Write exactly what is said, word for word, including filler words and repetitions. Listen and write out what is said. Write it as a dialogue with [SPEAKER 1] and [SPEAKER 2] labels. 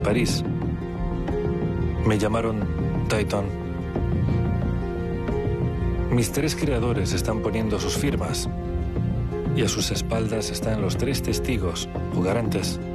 [SPEAKER 1] París. Me llamaron Titan. Mis tres creadores están poniendo sus firmas y a sus espaldas están los tres testigos o garantes